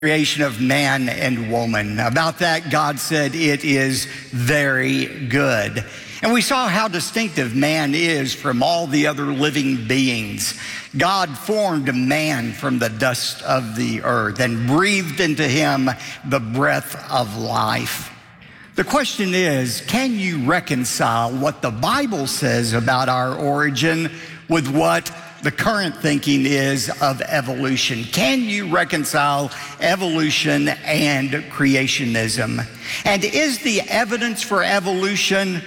Creation of man and woman. About that, God said it is very good. And we saw how distinctive man is from all the other living beings. God formed man from the dust of the earth and breathed into him the breath of life. The question is, can you reconcile what the Bible says about our origin with what the current thinking is of evolution? Can you reconcile evolution and creationism? And is the evidence for evolution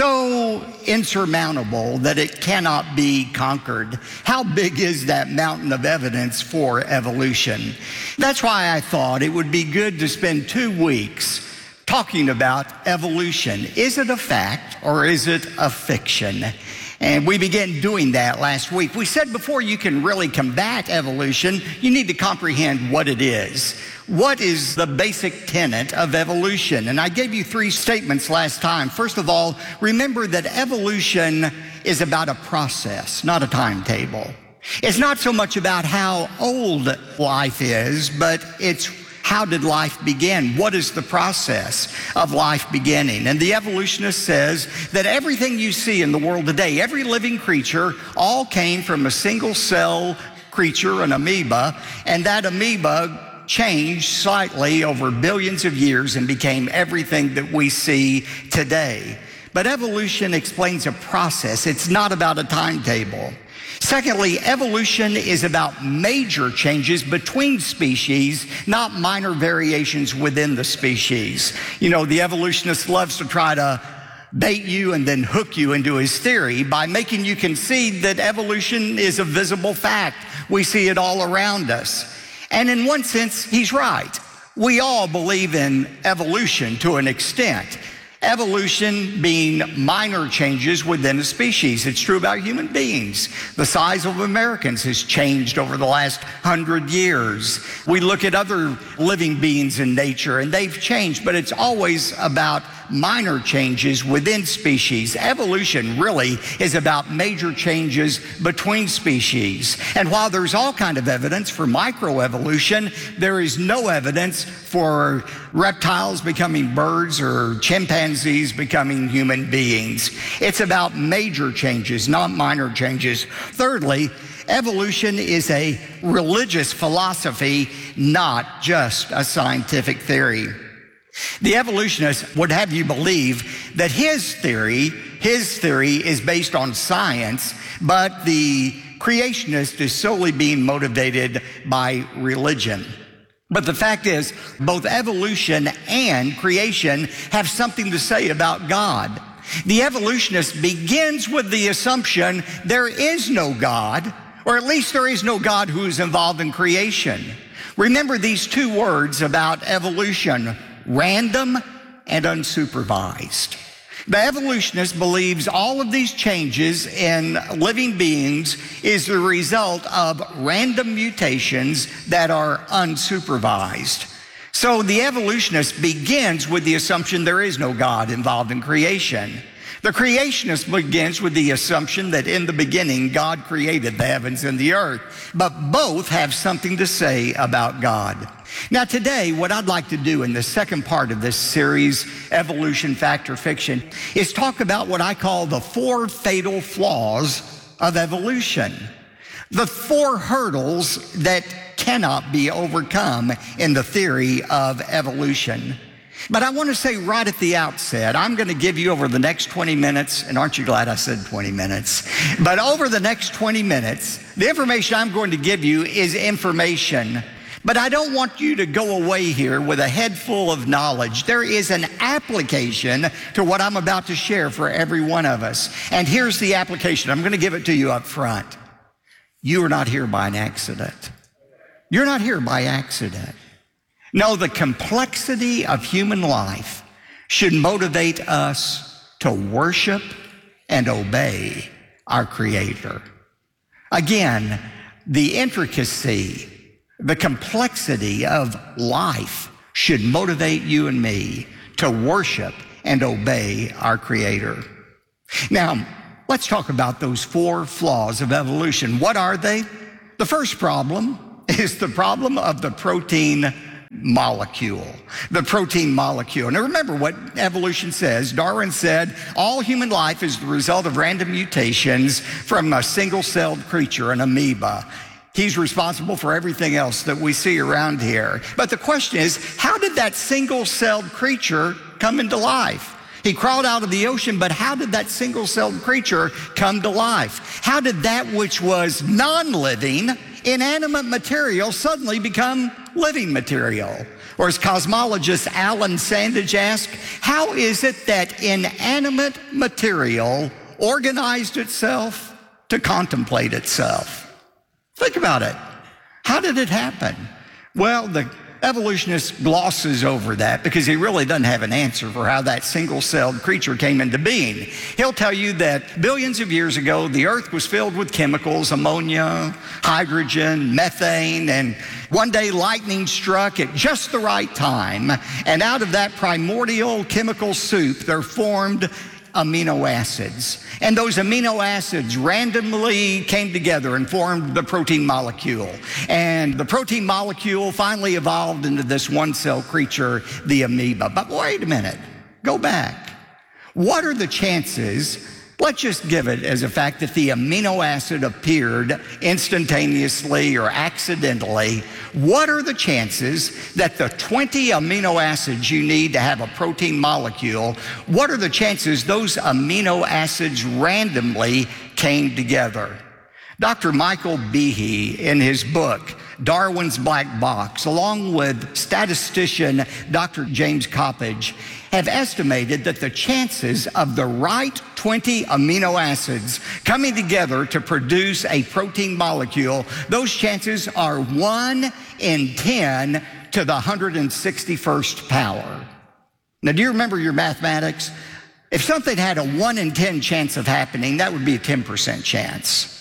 so insurmountable that it cannot be conquered? How big is that mountain of evidence for evolution? That's why I thought it would be good to spend 2 weeks talking about evolution. Is it a fact or is it a fiction? And we began doing that last week. We said before you can really combat evolution, you need to comprehend what it is. What is the basic tenet of evolution? And I gave you 3 statements last time. First of all, remember that evolution is about a process, not a timetable. It's not so much about how old life is, but it's how did life begin? What is the process of life beginning? And the evolutionist says that everything you see in the world today, every living creature, all came from a single cell creature, an amoeba, and that amoeba changed slightly over billions of years and became everything that we see today. But evolution explains a process. It's not about a timetable. Secondly, evolution is about major changes between species, not minor variations within the species. You know, the evolutionist loves to try to bait you and then hook you into his theory by making you concede that evolution is a visible fact. We see it all around us. And in one sense, he's right. We all believe in evolution to an extent. Evolution being minor changes within a species. It's true about human beings. The size of Americans has changed over the last 100 years. We look at other living beings in nature and they've changed, but it's always about minor changes within species. Evolution really is about major changes between species. And while there's all kind of evidence for microevolution, there is no evidence for reptiles becoming birds or chimpanzees becoming human beings. It's about major changes, not minor changes. Thirdly, evolution is a religious philosophy, not just a scientific theory. The evolutionist would have you believe that his theory is based on science, but the creationist is solely being motivated by religion. But the fact is, both evolution and creation have something to say about God. The evolutionist begins with the assumption there is no God, or at least there is no God who is involved in creation. Remember these 2 words about evolution: random and unsupervised. The evolutionist believes all of these changes in living beings is the result of random mutations that are unsupervised. So the evolutionist begins with the assumption there is no God involved in creation. The creationist begins with the assumption that in the beginning, God created the heavens and the earth. But both have something to say about God. Now today, what I'd like to do in the second part of this series, Evolution, Fact or Fiction, is talk about what I call the 4 fatal flaws of evolution. The 4 hurdles that cannot be overcome in the theory of evolution. But I want to say right at the outset, I'm going to give you over the next 20 minutes, and aren't you glad I said 20 minutes? But over the next 20 minutes, the information I'm going to give you is information. But I don't want you to go away here with a head full of knowledge. There is an application to what I'm about to share for every one of us. And here's the application. I'm going to give it to you up front. You are not here by an accident. You're not here by accident. No, the complexity of human life should motivate us to worship and obey our Creator. Again, the intricacy, the complexity of life should motivate you and me to worship and obey our Creator. Now, let's talk about those 4 flaws of evolution. What are they? The first problem is the problem of the protein molecule, the protein molecule. Now remember what evolution says. Darwin said all human life is the result of random mutations from a single-celled creature, an amoeba. He's responsible for everything else that we see around here. But the question is, how did that single-celled creature come into life? He crawled out of the ocean, but how did that single-celled creature come to life? How did that which was non-living, inanimate material suddenly become living material? Or as cosmologist Alan Sandage asked, how is it that inanimate material organized itself to contemplate itself? Think about it. How did it happen? Well, the evolutionist glosses over that because he really doesn't have an answer for how that single-celled creature came into being. He'll tell you that billions of years ago, the earth was filled with chemicals, ammonia, hydrogen, methane, and one day lightning struck at just the right time, and out of that primordial chemical soup, there formed amino acids. And those amino acids randomly came together and formed the protein molecule. And the protein molecule finally evolved into this one-cell creature, the amoeba. But wait a minute, go back. What are the chances, let's just give it as a fact that the amino acid appeared instantaneously or accidentally. What are the chances that the 20 amino acids you need to have a protein molecule, what are the chances those amino acids randomly came together? Dr. Michael Behe, in his book, Darwin's Black Box, along with statistician Dr. James Coppage, have estimated that the chances of the right 20 amino acids coming together to produce a protein molecule, those chances are 1 in 10 to the 161st power. Now, do you remember your mathematics? If something had a 1 in 10 chance of happening, that would be a 10% chance.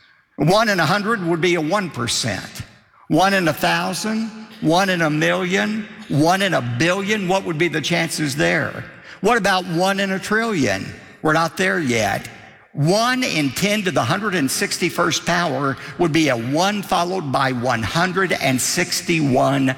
1 in 100 would be a 1%. 1 in 1,000, 1 in 1,000,000, 1 in 1,000,000,000, what would be the chances there? What about 1 in 1,000,000,000,000? We're not there yet. 1 in 10 to the 161st power would be a 1 followed by 161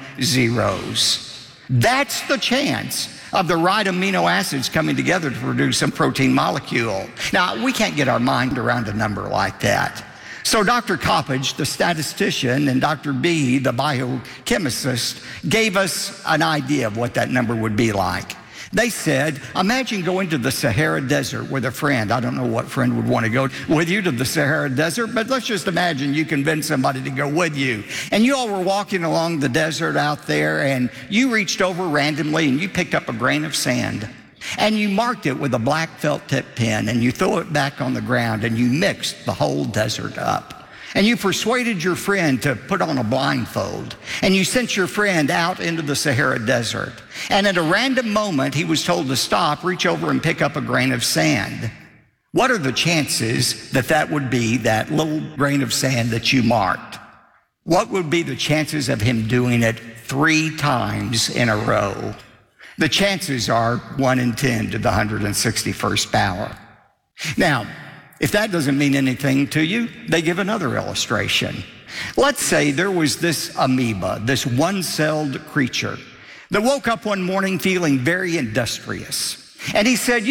zeros. That's the chance of the right amino acids coming together to produce a protein molecule. Now, we can't get our mind around a number like that. So Dr. Coppage, the statistician, and Dr. B, the biochemist, gave us an idea of what that number would be like. They said, imagine going to the Sahara Desert with a friend. I don't know what friend would want to go with you to the Sahara Desert, but let's just imagine you convinced somebody to go with you. And you all were walking along the desert out there, and you reached over randomly and you picked up a grain of sand. And you marked it with a black felt tip pen, and you throw it back on the ground, and you mixed the whole desert up. And you persuaded your friend to put on a blindfold, and you sent your friend out into the Sahara Desert. And at a random moment, he was told to stop, reach over, and pick up a grain of sand. What are the chances that that would be that little grain of sand that you marked? What would be the chances of him doing it 3 times in a row? The chances are 1 in 10 to the 161st power. Now, if that doesn't mean anything to you, they give another illustration. Let's say there was this amoeba, this one-celled creature, that woke up one morning feeling very industrious. And he said,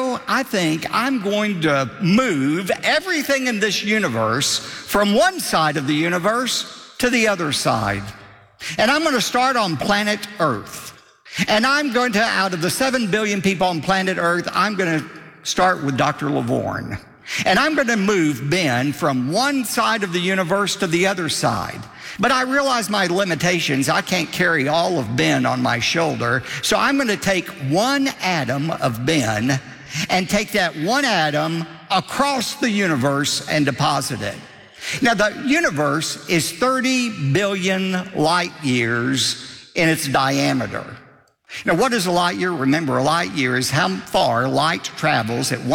I think I'm going to move everything in this universe from one side of the universe to the other side. And I'm going to start on planet Earth. And I'm going to, out of the 7 billion people on planet Earth, I'm going to start with Dr. Lavorne. And I'm going to move Ben from one side of the universe to the other side. But I realize my limitations. I can't carry all of Ben on my shoulder. So I'm going to take one atom of Ben and take that one atom across the universe and deposit it. Now, the universe is 30 billion light years in its diameter. Now, what is a light year? Remember, a light year is how far light travels at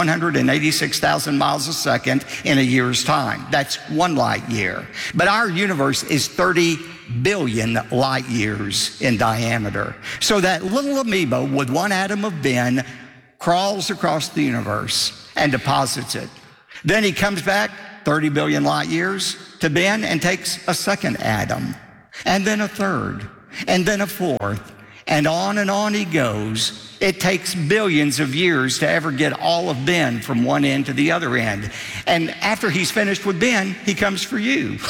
186,000 miles a second in a year's time. That's 1 light year. But our universe is 30 billion light years in diameter. So that little amoeba with one atom of Ben crawls across the universe and deposits it. Then he comes back 30 billion light years to Ben and takes a second atom, and then a third, and then a fourth, and on he goes. It takes billions of years to ever get all of Ben from one end to the other end. And after he's finished with Ben, he comes for you.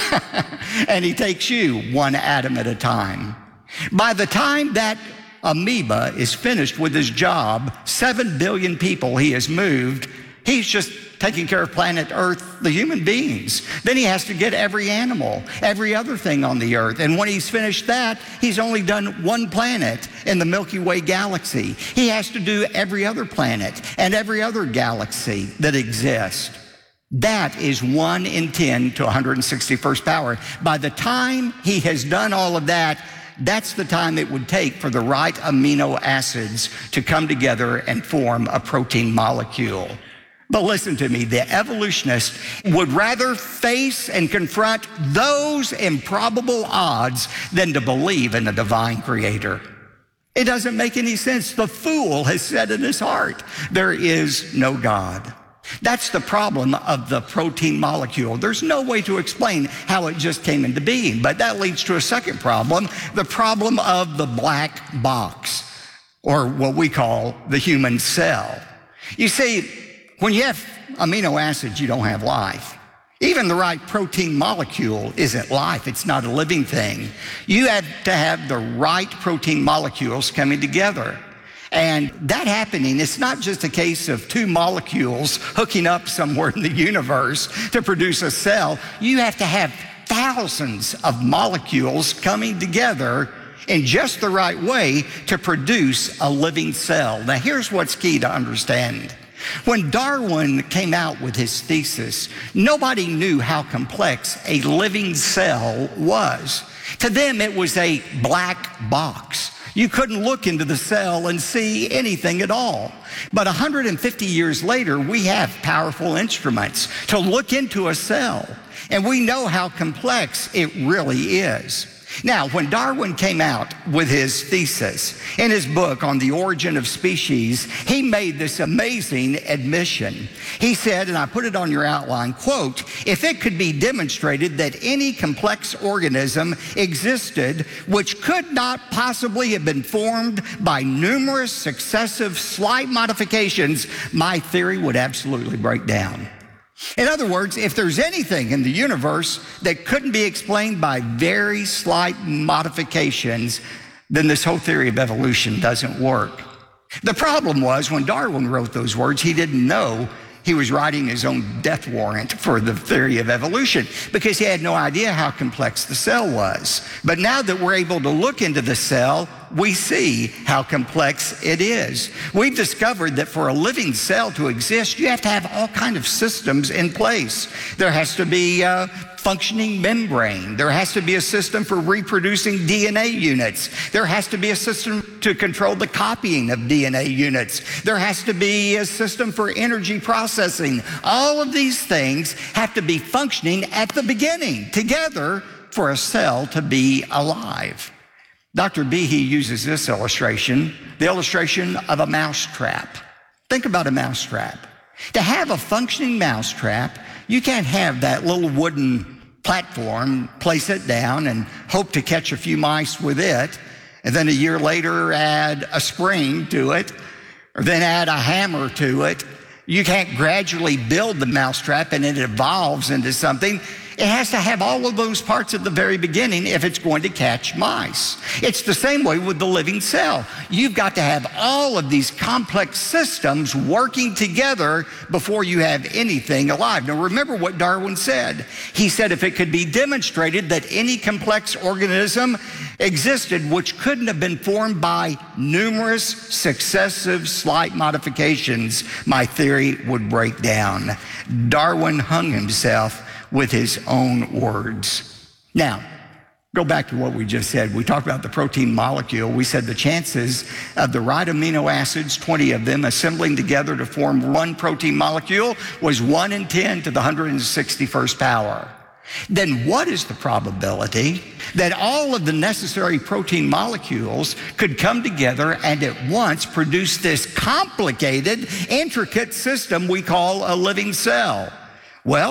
And he takes you one atom at a time. By the time that amoeba is finished with his job, 7 billion people he has moved. He's just taking care of planet Earth, the human beings. Then he has to get every animal, every other thing on the earth. And when he's finished that, he's only done one planet in the Milky Way galaxy. He has to do every other planet and every other galaxy that exists. That is 1 in 10 to 161st power. By the time he has done all of that, that's the time it would take for the right amino acids to come together and form a protein molecule. But listen to me, the evolutionist would rather face and confront those improbable odds than to believe in a divine creator. It doesn't make any sense. The fool has said in his heart, there is no God. That's the problem of the protein molecule. There's no way to explain how it just came into being. But that leads to a second problem, the problem of the black box, or what we call the human cell. You see, when you have amino acids, you don't have life. Even the right protein molecule isn't life. It's not a living thing. You have to have the right protein molecules coming together. And that happening, it's not just a case of two molecules hooking up somewhere in the universe to produce a cell. You have to have thousands of molecules coming together in just the right way to produce a living cell. Now, here's what's key to understand. When Darwin came out with his thesis, nobody knew how complex a living cell was. To them, it was a black box. You couldn't look into the cell and see anything at all. But 150 years later, we have powerful instruments to look into a cell, and we know how complex it really is. Now, when Darwin came out with his thesis in his book on the origin of species, he made this amazing admission. He said, and I put it on your outline, quote, if it could be demonstrated that any complex organism existed which could not possibly have been formed by numerous successive slight modifications, my theory would absolutely break down. In other words, if there's anything in the universe that couldn't be explained by very slight modifications, then this whole theory of evolution doesn't work. The problem was when Darwin wrote those words, he didn't know he was writing his own death warrant for the theory of evolution because he had no idea how complex the cell was. But now that we're able to look into the cell, we see how complex it is. We've discovered that for a living cell to exist, you have to have all kinds of systems in place. There has to be a functioning membrane. There has to be a system for reproducing DNA units. There has to be a system to control the copying of DNA units. There has to be a system for energy processing. All of these things have to be functioning at the beginning together for a cell to be alive. Dr. Behe uses this illustration, the illustration of a mousetrap. Think about a mousetrap. To have a functioning mousetrap, you can't have that little wooden platform, place it down and hope to catch a few mice with it, and then a year later add a spring to it, or then add a hammer to it. You can't gradually build the mousetrap and it evolves into something. It has to have all of those parts at the very beginning if it's going to catch mice. It's the same way with the living cell. You've got to have all of these complex systems working together before you have anything alive. Now remember what Darwin said. He said if it could be demonstrated that any complex organism existed which couldn't have been formed by numerous successive slight modifications, my theory would break down. Darwin hung himself with his own words. Now, go back to what we just said. We talked about the protein molecule. We said the chances of the right amino acids, 20 of them, assembling together to form one protein molecule was 1 in 10 to the 161st power. Then what is the probability that all of the necessary protein molecules could come together and at once produce this complicated, intricate system we call a living cell? Well,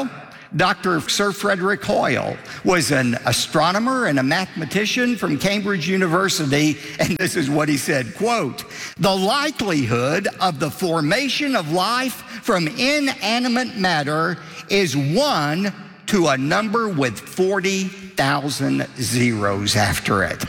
Dr. Sir Frederick Hoyle was an astronomer and a mathematician from Cambridge University, and this is what he said, quote, "The likelihood of the formation of life from inanimate matter is 1 to a number with 40,000 zeros after it.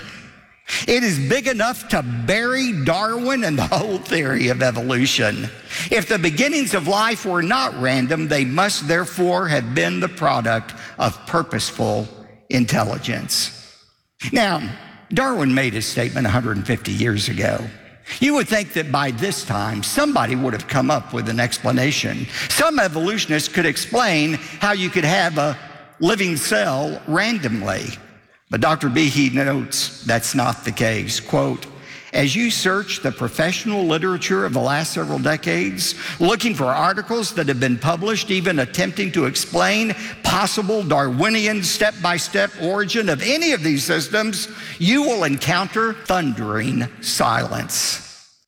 It is big enough to bury Darwin and the whole theory of evolution. If the beginnings of life were not random, they must therefore have been the product of purposeful intelligence." Now, Darwin made his statement 150 years ago. You would think that by this time, somebody would have come up with an explanation. Some evolutionists could explain how you could have a living cell randomly. But Dr. Behe notes that's not the case. Quote, "As you search the professional literature of the last several decades, looking for articles that have been published, even attempting to explain possible Darwinian step-by-step origin of any of these systems, you will encounter thundering silence.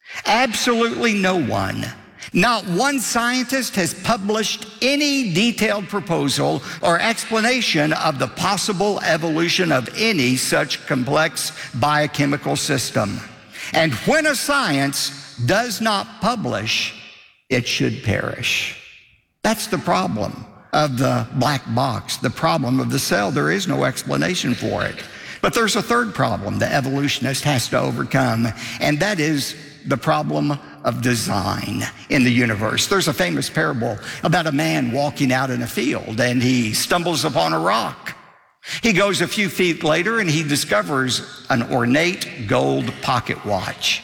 Absolutely no one, not one scientist has published any detailed proposal or explanation of the possible evolution of any such complex biochemical system. And when a science does not publish, it should perish." That's the problem of the black box, the problem of the cell. There is no explanation for it. But there's a third problem the evolutionist has to overcome, and that is the problem of design in the universe. There's a famous parable about a man walking out in a field and he stumbles upon a rock. He goes a few feet later and he discovers an ornate gold pocket watch.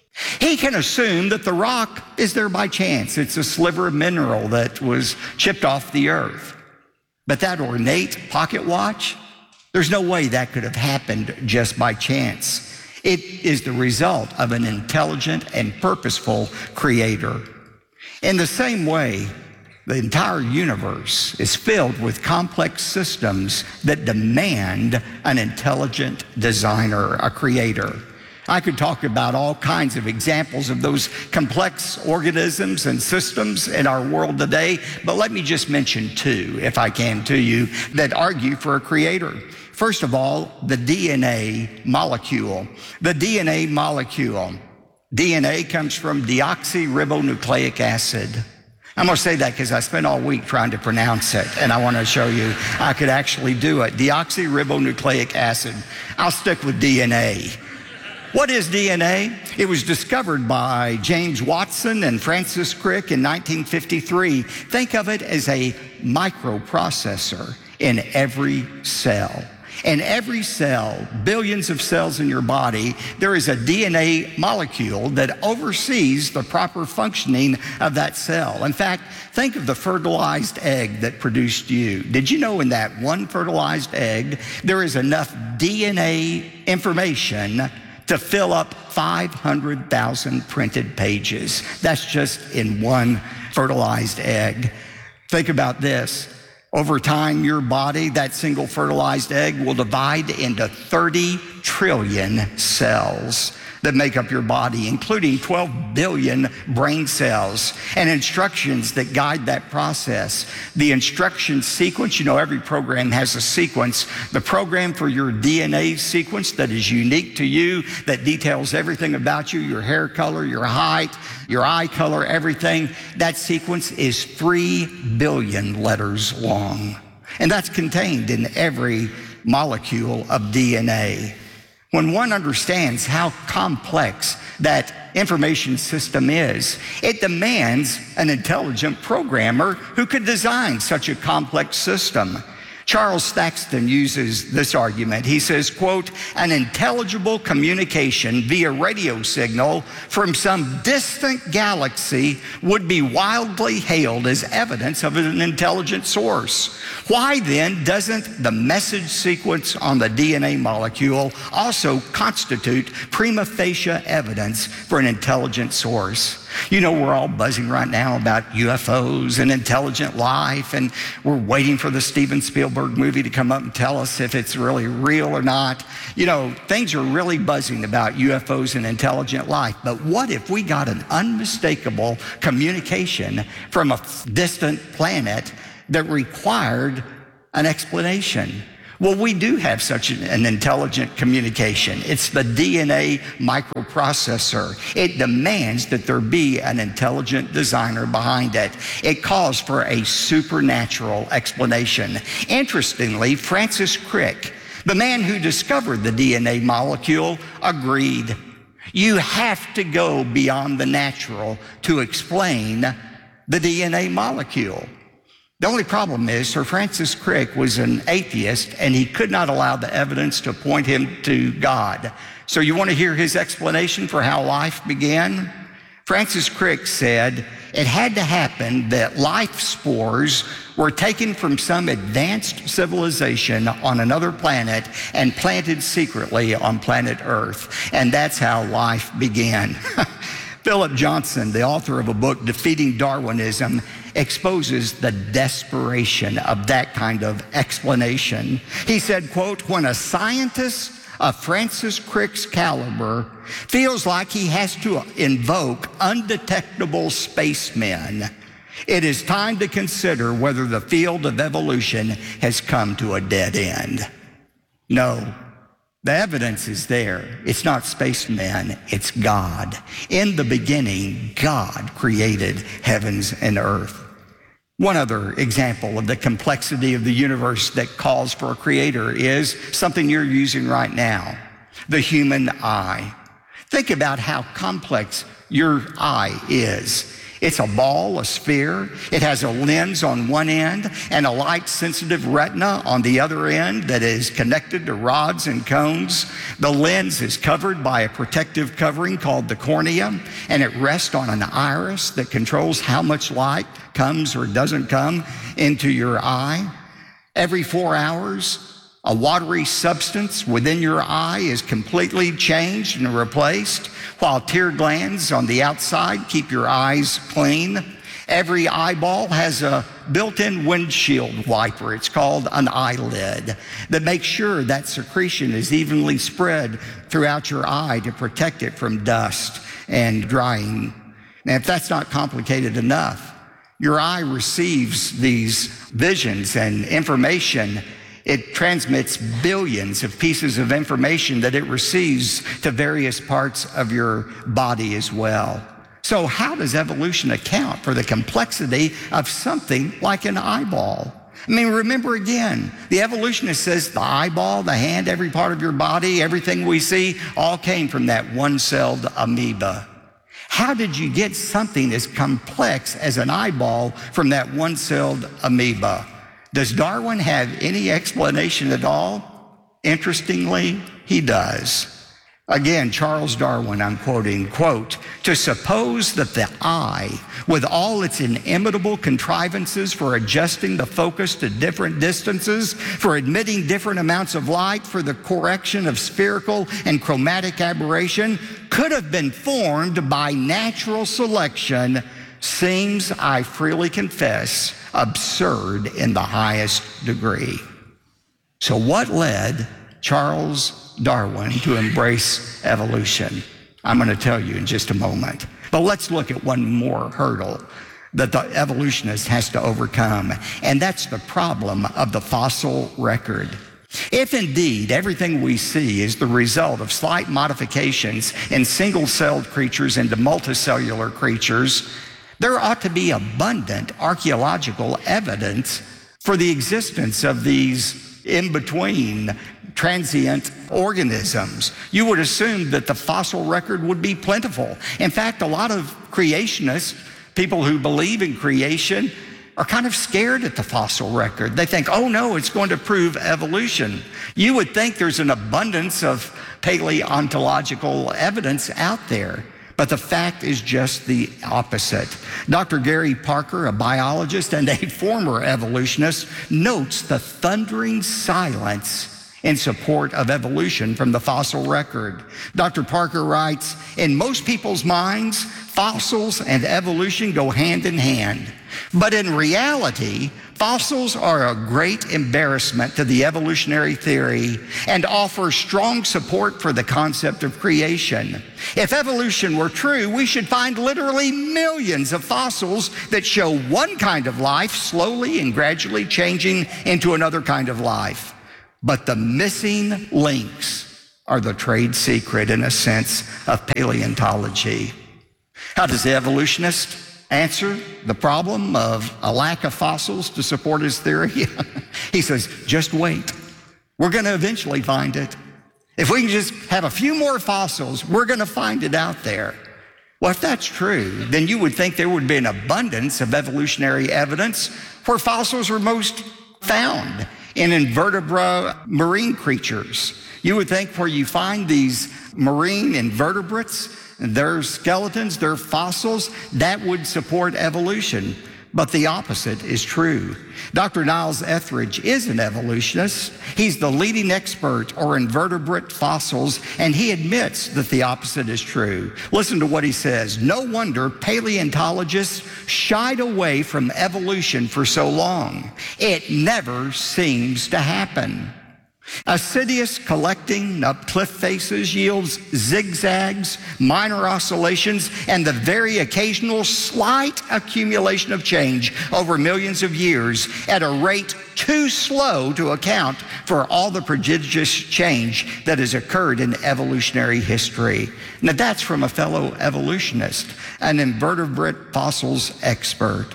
He can assume that the rock is there by chance. It's a sliver of mineral that was chipped off the earth. But that ornate pocket watch, there's no way that could have happened just by chance. It is the result of an intelligent and purposeful creator. In the same way, the entire universe is filled with complex systems that demand an intelligent designer, a creator. I could talk about all kinds of examples of those complex organisms and systems in our world today, but let me just mention two, if I can, to you that argue for a creator. First of all, the DNA molecule. The DNA molecule. DNA comes from deoxyribonucleic acid. I'm going to say that because I spent all week trying to pronounce it, and I want to show you I could actually do it. Deoxyribonucleic acid. I'll stick with DNA. What is DNA? It was discovered by James Watson and Francis Crick in 1953. Think of it as a microprocessor in every cell. In every cell, billions of cells in your body, there is a DNA molecule that oversees the proper functioning of that cell. In fact, think of the fertilized egg that produced you. Did you know in that one fertilized egg, there is enough DNA information to fill up 500,000 printed pages? That's just in one fertilized egg. Think about this. Over time, your body, that single fertilized egg, will divide into 30 trillion cells that make up your body, including 12 billion brain cells, and instructions that guide that process. The instruction sequence, you know, every program has a sequence. The program for your DNA sequence that is unique to you, that details everything about you, your hair color, your height, your eye color, everything, that sequence is 3 billion letters long. And that's contained in every molecule of DNA. When one understands how complex that information system is, it demands an intelligent programmer who could design such a complex system. Charles Thaxton uses this argument. He says, quote, "An intelligible communication via radio signal from some distant galaxy would be wildly hailed as evidence of an intelligent source. Why then doesn't the message sequence on the DNA molecule also constitute prima facie evidence for an intelligent source?" You know, we're all buzzing right now about UFOs and intelligent life, and we're waiting for the Steven Spielberg movie to come up and tell us if it's really real or not. You know, things are really buzzing about UFOs and intelligent life. But what if we got an unmistakable communication from a distant planet that required an explanation. Well, we do have such an intelligent communication. It's the DNA microprocessor. It demands that there be an intelligent designer behind it. It calls for a supernatural explanation. Interestingly, Francis Crick, the man who discovered the DNA molecule, agreed. You have to go beyond the natural to explain the DNA molecule. The only problem is Sir Francis Crick was an atheist, and he could not allow the evidence to point him to God. So you want to hear his explanation for how life began? Francis Crick said it had to happen that life spores were taken from some advanced civilization on another planet and planted secretly on planet Earth. And that's how life began. Philip Johnson, the author of a book, Defeating Darwinism, exposes the desperation of that kind of explanation. He said, quote, when a scientist of Francis Crick's caliber feels like he has to invoke undetectable spacemen, it is time to consider whether the field of evolution has come to a dead end. No. The evidence is there. It's not spacemen, it's God. In the beginning, God created heavens and earth. One other example of the complexity of the universe that calls for a creator is something you're using right now, the human eye. Think about how complex your eye is. It's a ball, a sphere. It has a lens on one end and a light-sensitive retina on the other end that is connected to rods and cones. The lens is covered by a protective covering called the cornea, and it rests on an iris that controls how much light comes or doesn't come into your eye. Every 4 hours, a watery substance within your eye is completely changed and replaced, while tear glands on the outside keep your eyes clean. Every eyeball has a built-in windshield wiper. It's called an eyelid that makes sure that secretion is evenly spread throughout your eye to protect it from dust and drying. Now, if that's not complicated enough, your eye receives these visions and information. It transmits billions of pieces of information that it receives to various parts of your body as well. So how does evolution account for the complexity of something like an eyeball? I mean, remember again, the evolutionist says the eyeball, the hand, every part of your body, everything we see, all came from that one-celled amoeba. How did you get something as complex as an eyeball from that one-celled amoeba? Does Darwin have any explanation at all? Interestingly, he does. Again, Charles Darwin, I'm quoting, quote, to suppose that the eye, with all its inimitable contrivances for adjusting the focus to different distances, for admitting different amounts of light, for the correction of spherical and chromatic aberration, could have been formed by natural selection seems, I freely confess, absurd in the highest degree. So what led Charles Darwin to embrace evolution? I'm going to tell you in just a moment. But let's look at one more hurdle that the evolutionist has to overcome, and that's the problem of the fossil record. If indeed everything we see is the result of slight modifications in single-celled creatures into multicellular creatures, there ought to be abundant archaeological evidence for the existence of these in-between transient organisms. You would assume that the fossil record would be plentiful. In fact, a lot of creationists, people who believe in creation, are kind of scared at the fossil record. They think, oh no, it's going to prove evolution. You would think there's an abundance of paleontological evidence out there. But the fact is just the opposite. Dr. Gary Parker, a biologist and a former evolutionist, notes the thundering silence in support of evolution from the fossil record. Dr. Parker writes, in most people's minds, fossils and evolution go hand in hand. But in reality, fossils are a great embarrassment to the evolutionary theory and offer strong support for the concept of creation. If evolution were true, we should find literally millions of fossils that show one kind of life slowly and gradually changing into another kind of life. But the missing links are the trade secret, in a sense, of paleontology. How does the evolutionist answer the problem of a lack of fossils to support his theory? He says, just wait. We're going to eventually find it. If we can just have a few more fossils, we're going to find it out there. Well, if that's true, then you would think there would be an abundance of evolutionary evidence where fossils were most found, in invertebrate marine creatures. You would think where you find these marine invertebrates, their skeletons, their fossils, that would support evolution. But the opposite is true. Dr. Niles Etheridge is an evolutionist. He's the leading expert on invertebrate fossils, and he admits that the opposite is true. Listen to what he says. No wonder paleontologists shied away from evolution for so long. It never seems to happen. Assiduous collecting of cliff faces yields zigzags, minor oscillations, and the very occasional slight accumulation of change over millions of years at a rate too slow to account for all the prodigious change that has occurred in evolutionary history. Now that's from a fellow evolutionist, an invertebrate fossils expert.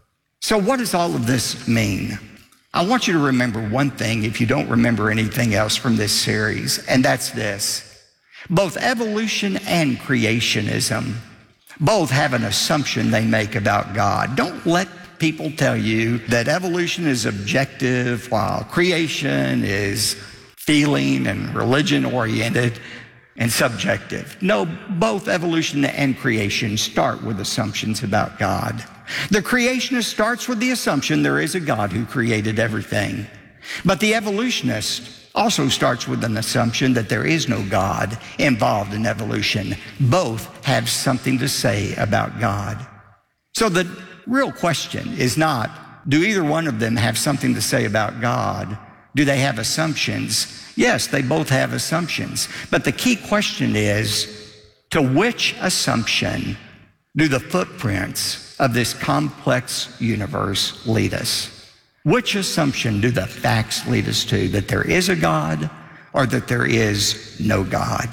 So what does all of this mean? I want you to remember one thing if you don't remember anything else from this series, and that's this. Both evolution and creationism both have an assumption they make about God. Don't let people tell you that evolution is objective while creation is feeling and religion-oriented and subjective. No, both evolution and creation start with assumptions about God. The creationist starts with the assumption there is a God who created everything. But the evolutionist also starts with an assumption that there is no God involved in evolution. Both have something to say about God. So the real question is not, do either one of them have something to say about God? Do they have assumptions? Yes, they both have assumptions. But the key question is, to which assumption do the footprints of this complex universe lead us? Which assumption do the facts lead us to, that there is a God or that there is no God?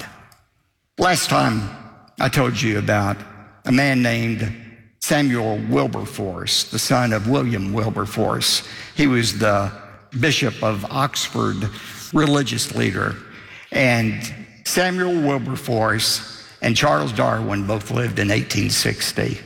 Last time I told you about a man named Samuel Wilberforce, the son of William Wilberforce. He was the Bishop of Oxford religious leader. And Samuel Wilberforce and Charles Darwin both lived in 1860.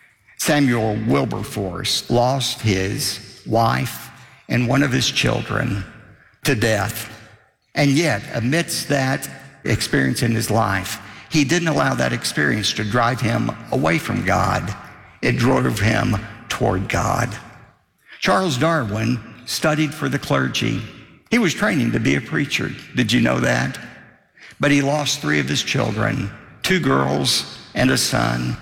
Samuel Wilberforce lost his wife and one of his children to death. And yet, amidst that experience in his life, he didn't allow that experience to drive him away from God. It drove him toward God. Charles Darwin studied for the clergy. He was training to be a preacher. Did you know that? But he lost 3 of his children, 2 girls and a son.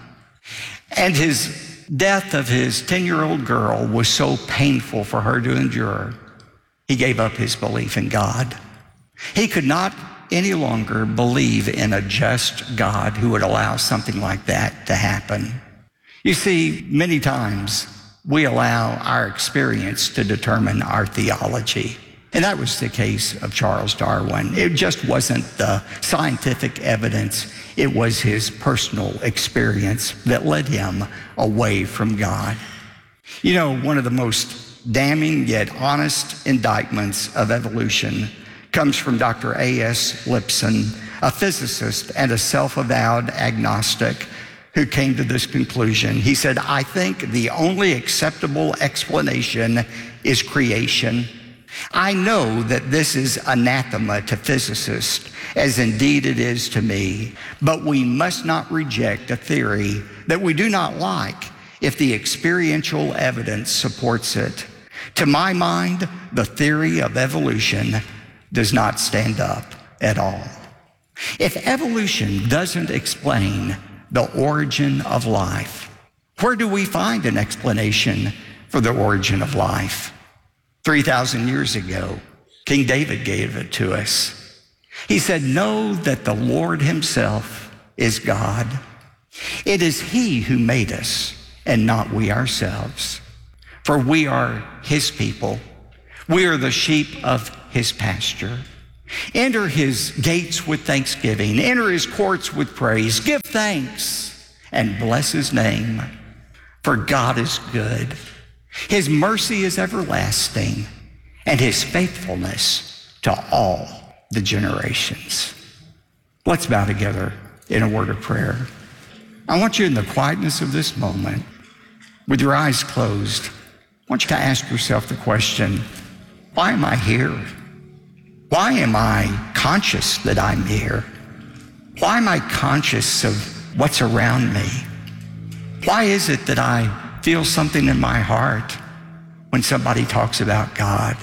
And his death of his 10-year-old girl was so painful for her to endure, he gave up his belief in God. He could not any longer believe in a just God who would allow something like that to happen. You see, many times we allow our experience to determine our theology. And that was the case of Charles Darwin. It just wasn't the scientific evidence. It was his personal experience that led him away from God. You know, one of the most damning yet honest indictments of evolution comes from Dr. A.S. Lipson, a physicist and a self-avowed agnostic who came to this conclusion. He said, I think the only acceptable explanation is creation. I know that this is anathema to physicists, as indeed it is to me, but we must not reject a theory that we do not like if the experiential evidence supports it. To my mind, the theory of evolution does not stand up at all. If evolution doesn't explain the origin of life, Where do we find an explanation for the origin of life? 3,000 years ago, King David gave it to us. He said, "Know that the Lord himself is God. It is he who made us, and not we ourselves. For we are his people. We are the sheep of his pasture. Enter his gates with thanksgiving. Enter his courts with praise. Give thanks and bless his name. For God is good. His mercy is everlasting, and his faithfulness to all the generations." Let's bow together in a word of prayer. I want you in the quietness of this moment, with your eyes closed, I want you to ask yourself the question, why am I here? Why am I conscious that I'm here? Why am I conscious of what's around me? Why is it that I feel something in my heart when somebody talks about God?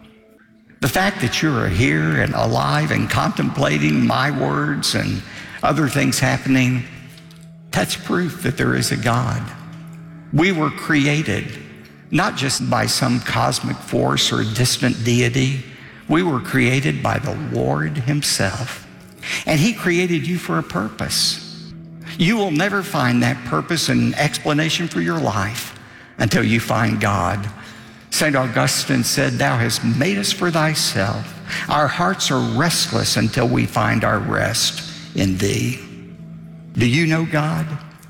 The fact that you are here and alive and contemplating my words and other things happening, that's proof that there is a God. We were created not just by some cosmic force or distant deity. We were created by the Lord himself. And he created you for a purpose. You will never find that purpose and explanation for your life until you find God. St. Augustine said, "Thou hast made us for thyself. Our hearts are restless until we find our rest in thee." Do you know God?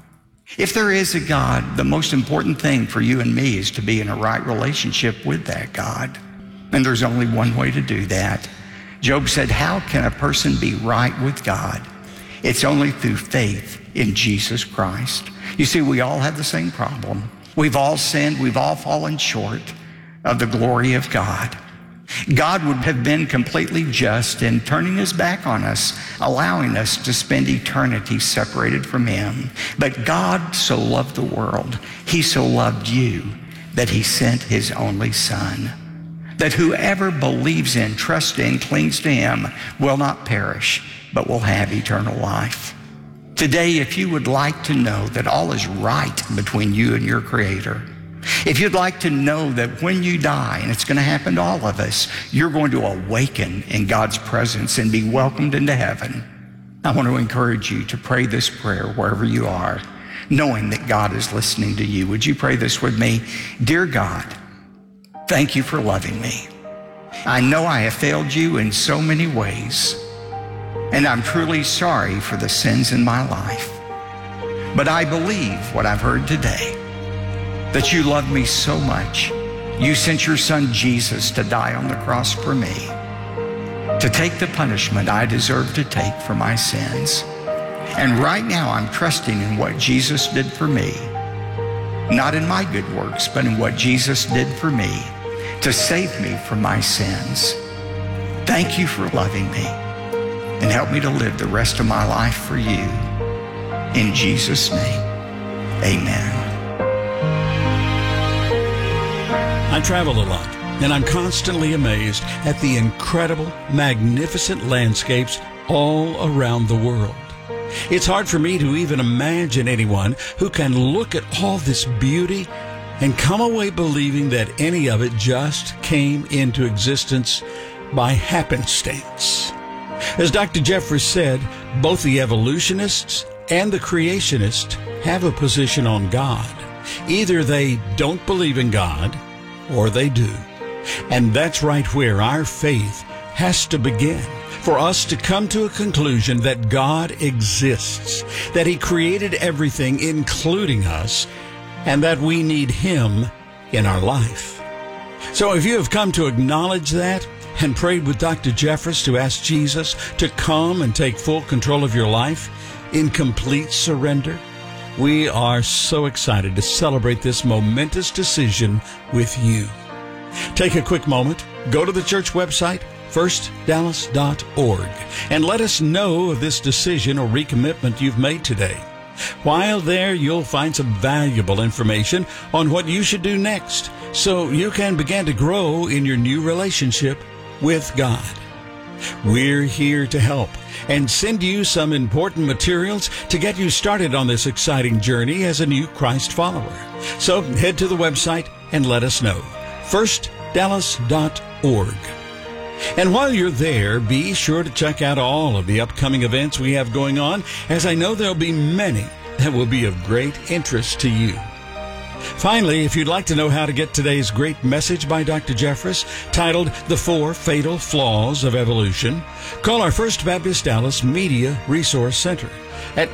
If there is a God, the most important thing for you and me is to be in a right relationship with that God. And there's only one way to do that. Job said, "How can a person be right with God?" It's only through faith in Jesus Christ. You see, we all have the same problem. We've all sinned. We've all fallen short of the glory of God. God would have been completely just in turning his back on us, allowing us to spend eternity separated from him. But God so loved the world, he so loved you, that he sent his only Son, that whoever believes in, trusts in, clings to him will not perish, but will have eternal life. Today, if you would like to know that all is right between you and your Creator, if you'd like to know that when you die, and it's going to happen to all of us, you're going to awaken in God's presence and be welcomed into heaven, I want to encourage you to pray this prayer wherever you are, knowing that God is listening to you. Would you pray this with me? Dear God, thank you for loving me. I know I have failed you in so many ways, and I'm truly sorry for the sins in my life. But I believe what I've heard today, that you love me so much, you sent your Son Jesus to die on the cross for me, to take the punishment I deserve to take for my sins. And right now I'm trusting in what Jesus did for me, not in my good works, but in what Jesus did for me to save me from my sins. Thank you for loving me, and help me to live the rest of my life for you. In Jesus' name, amen. I travel a lot, and I'm constantly amazed at the incredible, magnificent landscapes all around the world. It's hard for me to even imagine anyone who can look at all this beauty and come away believing that any of it just came into existence by happenstance. As Dr. Jeffress said, both the evolutionists and the creationists have a position on God. Either they don't believe in God, or they do. And that's right where our faith has to begin, for us to come to a conclusion that God exists, that he created everything, including us, and that we need him in our life. So if you have come to acknowledge that and prayed with Dr. Jeffress to ask Jesus to come and take full control of your life in complete surrender, we are so excited to celebrate this momentous decision with you. Take a quick moment, go to the church website, firstdallas.org, and let us know of this decision or recommitment you've made today. While there, you'll find some valuable information on what you should do next, so you can begin to grow in your new relationship with God. We're here to help and send you some important materials to get you started on this exciting journey as a new Christ follower. So head to the website and let us know. firstdallas.org. And while you're there, be sure to check out all of the upcoming events we have going on, as I know there'll be many that will be of great interest to you. Finally, if you'd like to know how to get today's great message by Dr. Jeffress, titled The 4 Fatal Flaws of Evolution, call our First Baptist Dallas Media Resource Center at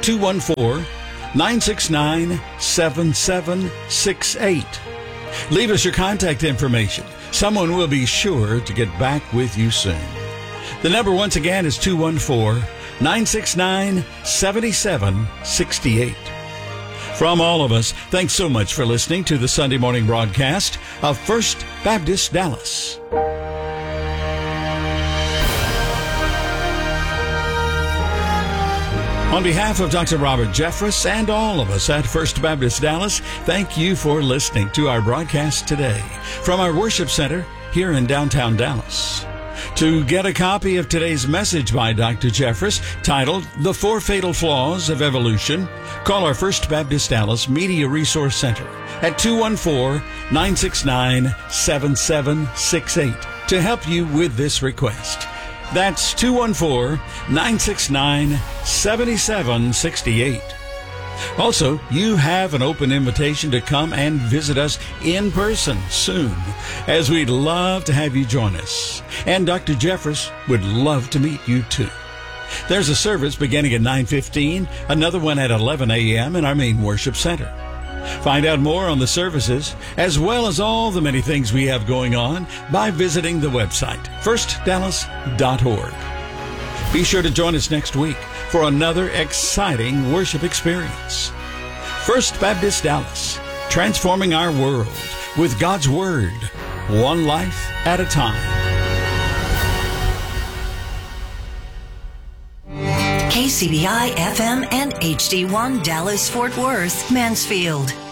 214-969-7768. Leave us your contact information. Someone will be sure to get back with you soon. The number once again is 214-969-7768. From all of us, thanks so much for listening to the Sunday morning broadcast of First Baptist Dallas. On behalf of Dr. Robert Jeffress and all of us at First Baptist Dallas, thank you for listening to our broadcast today from our worship center here in downtown Dallas. To get a copy of today's message by Dr. Jeffress, titled The 4 Fatal Flaws of Evolution, call our First Baptist Dallas Media Resource Center at 214-969-7768 to help you with this request. That's 214-969-7768. Also, you have an open invitation to come and visit us in person soon, as we'd love to have you join us. And Dr. Jeffress would love to meet you too. There's a service beginning at 9:15, another one at 11 a.m. in our main worship center. Find out more on the services, as well as all the many things we have going on, by visiting the website, firstdallas.org. Be sure to join us next week for another exciting worship experience. First Baptist Dallas, transforming our world with God's Word, one life at a time. KCBI FM and HD1 Dallas Fort Worth, Mansfield.